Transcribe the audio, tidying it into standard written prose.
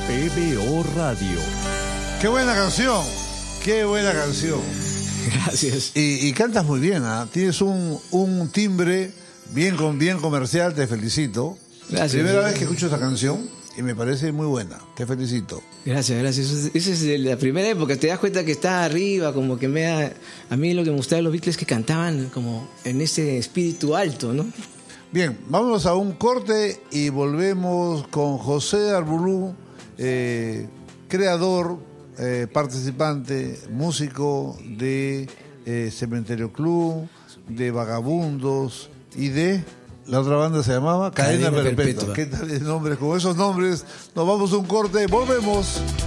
PBO Radio. ¡Qué buena canción! ¡Qué buena canción! Gracias. Y cantas muy bien, ¿ah? Tienes un timbre bien comercial, te felicito. Gracias. Primera vez que escucho esta canción y me parece muy buena, te felicito. Gracias. Esa es de la primera época, te das cuenta que está arriba, como que a mí lo que me gustaba de los Beatles es que cantaban como en ese espíritu alto, ¿no? Bien, vámonos a un corte y volvemos con José Arbulú, creador, participante, músico de Cementerio Club, de Vagabundos y de... La otra banda se llamaba Cadena Perpetua. ¿Qué tal el nombre? Con esos nombres nos vamos a un corte, volvemos.